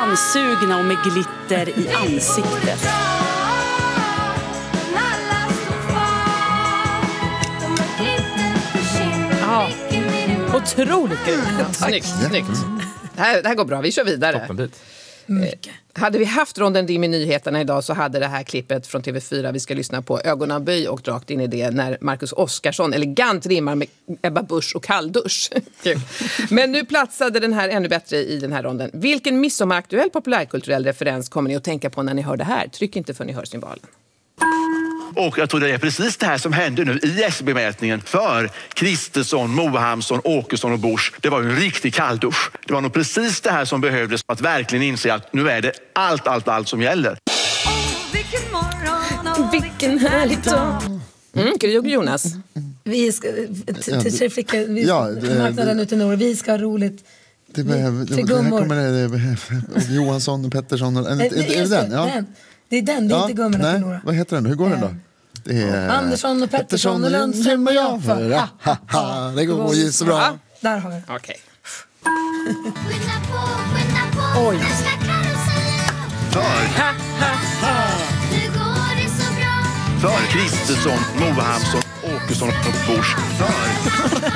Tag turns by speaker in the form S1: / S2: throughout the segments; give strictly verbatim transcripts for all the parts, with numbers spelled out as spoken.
S1: Sandsugna och med glitter i ansiktet.
S2: Ja, otroligt kul.
S3: Snyggt, snyggt. Det här, det här går bra, vi kör vidare.
S4: Toppenbit.
S2: Mycket.
S3: Hade vi haft ronden dim i nyheterna idag så hade det här klippet från T V fyra vi ska lyssna på ögonaböj och rakt in i det när Marcus Oskarsson elegant rimmar med Ebba Busch och kalldusch. Men nu platsade den här ännu bättre i den här ronden. Vilken midsommaraktuell populärkulturell referens kommer ni att tänka på när ni hör det här? Tryck inte för ni hör symbalen.
S5: Och jag tror det är precis det här som händer nu i S B-mätningen för Kristersson, Mohamsson, Åkesson och Busch. Det var ju en riktig kalldusch. Det var nog precis det här som behövdes för att verkligen inse att nu är det allt, allt, allt som gäller.
S2: Oh, vilken morgon, oh, vilken härlig dag.
S3: Mm, Gry och Jonas.
S2: Vi ska till tjejflickor, vi
S6: Ja,
S2: ska
S6: det-
S2: marknaden ute i norr. Vi ska ha roligt.
S6: Det behöver,
S2: Till
S6: det, här
S2: gummor.
S6: kommer det, det, Johansson och Pettersson. Och, är,
S2: Nej,
S6: är, är det
S2: just
S6: den?
S2: det,
S6: Ja.
S2: den. Det är den, det är
S6: Ja,
S2: inte gummorna till
S6: nej,
S2: Nora.
S6: vad heter den? Hur går den då?
S2: Eh,
S6: Det är
S2: Andersson och Pettersson och Lundström och jag.
S6: för. Ha, ha, ha, det går ju så bra.
S3: Ja.
S2: Där har vi.
S3: Okej.
S2: Oj.
S5: För, för Kristersson, Mohamsson, Åkesson och Busch. För,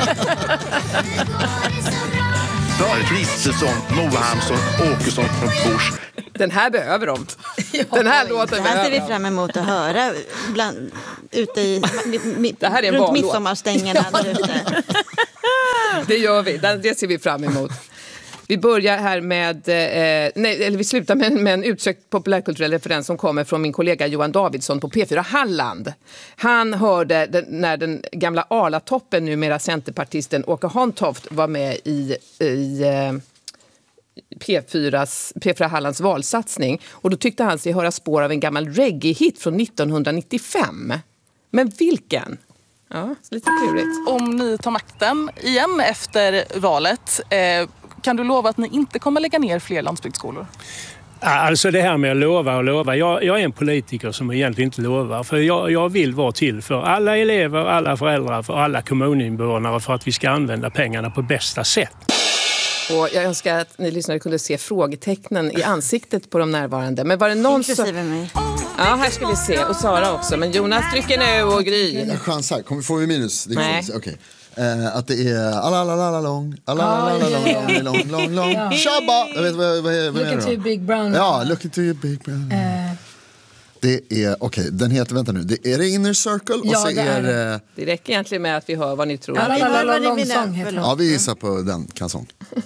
S5: för Kristersson, Mohamsson, Åkesson och Busch.
S3: Den här behöver de. Den här låten
S7: Det här ser
S3: behöver
S7: vi
S3: de.
S7: fram emot att höra bland, ute i mi, mi,
S3: Det här är en
S7: runt
S3: vallåt.
S7: midsommarstängerna där ute.
S3: Det gör vi, det, det ser vi fram emot. Vi börjar här med, eh, nej, eller vi slutar med, med en utsökt populärkulturell referens som kommer från min kollega Johan Davidsson på P fyra Halland. Han hörde den, när den gamla Arlatoppen, numera centerpartisten Åke Hontoft, var med i, i eh, P fyras, P fyra Hallands valsatsning. Och då tyckte han sig höra spår av en gammal reggae-hit från nittonhundranittiofem. Men vilken? Ja, lite klurigt.
S8: Om ni tar makten igen efter valet, eh, kan du lova att ni inte kommer lägga ner fler landsbygdsskolor?
S9: Alltså det här med att lova och lova. Jag, jag är en politiker som egentligen inte lovar. För jag, jag vill vara till för alla elever, alla föräldrar, för alla kommuninvånare för att vi ska använda pengarna på bästa sätt.
S3: Och jag önskar att ni lyssnare kunde se frågetecknen i ansiktet på de närvarande. Men var det någon som...
S7: Inklusive mig.
S3: Ja, här ska vi se. Och Sara också. Men Jonas trycker nu och Gry.
S6: Jag chansar. Kommer, får vi minus? Det
S3: Nej.
S6: får- Okej. Eh, att det är alla alla alla alla lång alla alla alla lång lång lång lång
S2: Ja.
S6: Shabba. Jag vet vad vad är vad
S2: Look
S6: är
S2: into
S6: det
S2: your
S6: då?
S2: big brown.
S6: Ja, look into your big brown.
S2: Eh,
S6: Det är okej, den heter vänta nu. Det är det Inner Circle och
S2: Ja,
S6: så
S2: det är
S6: är
S2: det.
S6: eh,
S3: Det räcker egentligen med att vi hör vad ni tror.
S2: la, la,
S7: vi
S2: la,
S7: hör
S2: la,
S7: vad ni
S2: lång
S7: vill
S2: sång
S7: ha.
S2: heter den.
S6: ja, vi gissar på den kanson.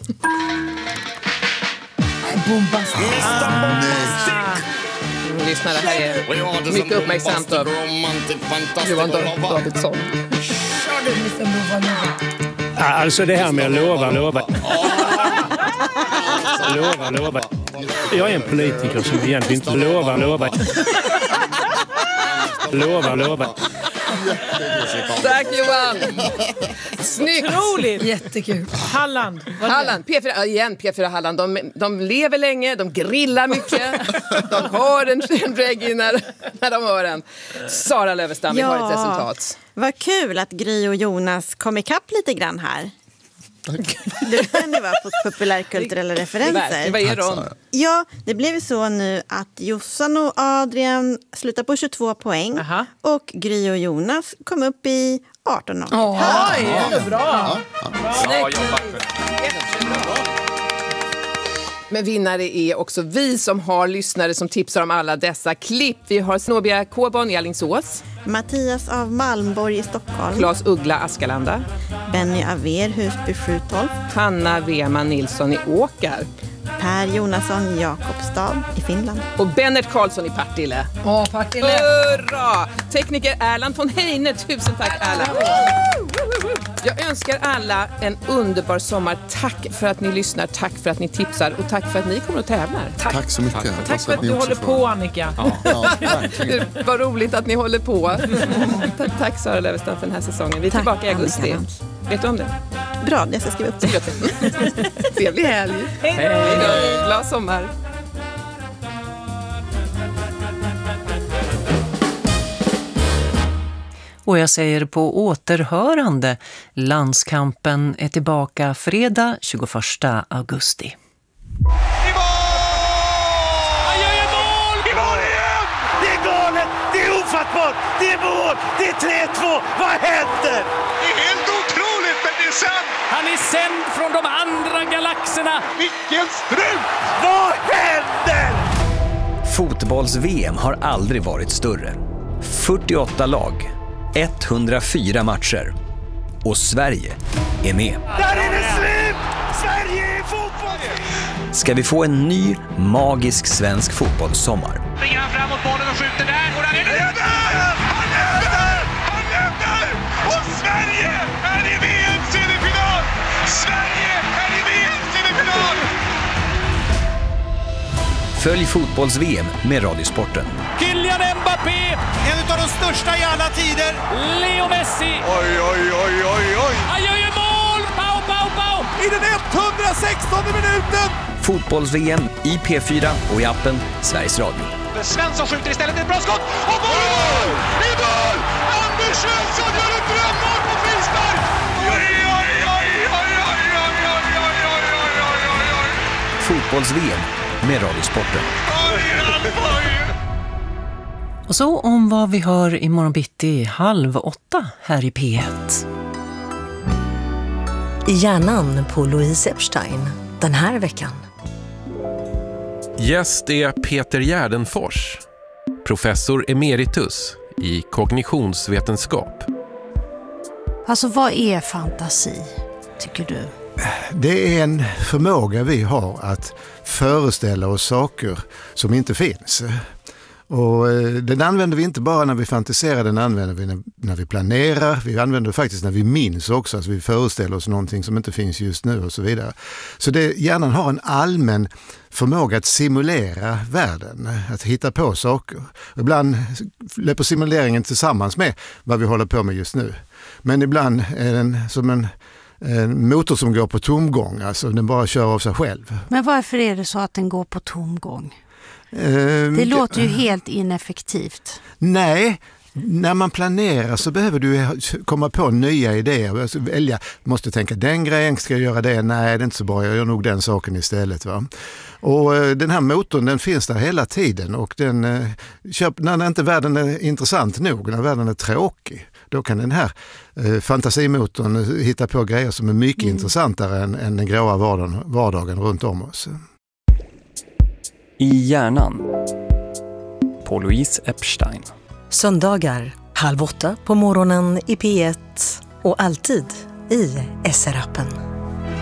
S2: Bombastisk.
S3: Lyssna, det här är mycket uppmärksamt av Johan Davidsson.
S2: mister Nova.
S9: Alltså det här med att lova, lova. Lova, lova. Jag är en politiker som egentligen inte lovar, lova. Lova, lova.
S3: Tack Johan! Snyggt!
S2: Roligt. Jättekul.
S1: Halland.
S3: Halland, P fyra, igen P fyra Halland. De, de lever länge, de grillar mycket. De har en, en reggae när, när de hör den. Sara Lövestam, vi har ett resultat.
S7: Vad kul att Gry och Jonas kom ikapp lite grann här. Det kunde vara på populärkulturella referenser.
S3: Vad är de?
S7: Ja, det blev så nu att Jossan och Adrian slutar på tjugotvå poäng.
S1: Aha.
S7: Och Gry och Jonas kom upp i arton.
S2: Oj, bra.
S4: Bra jobbat.
S3: Men vinnare är också vi som har lyssnare som tipsar om alla dessa klipp. Vi har Snobia Kåbon i Alingsås,
S7: Mattias av Malmborg i Stockholm.
S3: Claes Uggla Askalanda,
S7: Benny Aver, Husby sju tolv.
S3: Hanna Weman Nilsson i Åkar
S7: Per Jonasson, Jakobstad i Finland.
S3: och Bennett Karlsson i Partille.
S2: Åh, Partille.
S3: Hurra! Tekniker Erland von Heine, tusen tack Erland. Jag önskar alla en underbar sommar. Tack för att ni lyssnar, tack för att ni tipsar och tack för att ni kommer att tävla.
S6: Tack så mycket.
S1: Tack
S6: Hoppas
S1: för att
S6: ni
S1: du
S6: också
S1: håller
S6: får-
S1: på, Annika.
S6: Ja, verkligen.
S3: Vad roligt att ni håller på. Ta- Tack Sara Lövestam för den här säsongen. Vi är
S7: Tack,
S3: tillbaka i augusti.
S7: Annika.
S3: Vet du om det?
S7: Bra, jag ska skriva upp det.
S3: Trevlig helg. Hej då. Glad sommar.
S10: Och jag säger på återhörande. Landskampen är tillbaka fredag tjugoförsta augusti.
S5: I mål!
S4: straffat mål, det är mål, det är tre två, vad händer?
S11: Det är helt otroligt, men det är sant!
S12: Han är sänd från de andra galaxerna.
S11: Vilken strut!
S4: Vad händer?
S13: Fotbolls-V M har aldrig varit större. fyrtioåtta lag, etthundrafyra matcher. Och Sverige är med.
S4: Där är det slut! Sverige är fotboll!
S13: Ska vi få en ny, magisk svensk fotbollssommar?
S11: Springer han framåt bollen och skjuter där. Och där är det där! Han är där! Han är där! Och Sverige är i V M-semifinal! Sverige är i V M-semifinal!
S13: Följ fotbolls-V M med Radiosporten.
S12: Kylian Mbappé!
S4: En av de största i alla tider!
S12: Leo Messi!
S11: Oj, oj, oj, oj, oj!
S12: Han gör ju mål! Pau, pau, pau!
S4: I den etthundrasextonde minuten!
S13: Fotbolls-V M i P fyra och i appen Sveriges Radio.
S11: Svensson skjuter istället ett bra skott! Och mål! I mål! Anders Svensson gör ett drömmål på frispark! Oj, oj, oj, oj, oj, oj, oj, oj, oj, oj, oj, oj!
S13: Fotbolls-V M med Radiosporten.
S10: Och så om vad vi hör imorgon bitti halv åtta här i P ett.
S14: I hjärnan på Louise Epstein den här veckan.
S15: Gäst är Peter Gärdenfors, professor emeritus i kognitionsvetenskap.
S16: Alltså vad är fantasi, tycker du?
S17: Det är en förmåga vi har att föreställa oss saker som inte finns. Och den använder vi inte bara när vi fantiserar, den använder vi när vi planerar. Vi använder det faktiskt när vi minns också, att vi föreställer oss någonting som inte finns just nu och så vidare. Så det, hjärnan har en allmän förmåga att simulera världen, att hitta på saker. Ibland löper simuleringen tillsammans med vad vi håller på med just nu. Men ibland är den som en en motor som går på tomgång, alltså den bara kör av sig själv.
S16: Men varför är det så att den går på tomgång?
S17: Um,
S16: det låter ju helt ineffektivt.
S17: Nej, när man planerar så behöver du komma på nya idéer. Alltså välja, måste tänka den grejen, ska jag göra det? Nej, det är inte så bra, jag gör nog den saken istället. Va? Och eh, den här motorn, den finns där hela tiden och den, eh, köp, när inte världen är intressant nog, när världen är tråkig, då kan den här eh, fantasimotorn hitta på grejer som är mycket mm. intressantare än, än den gråa vardagen, vardagen runt om oss.
S18: I hjärnan på Louise Epstein.
S14: Söndagar halv åtta på morgonen i P ett och alltid i S R-appen.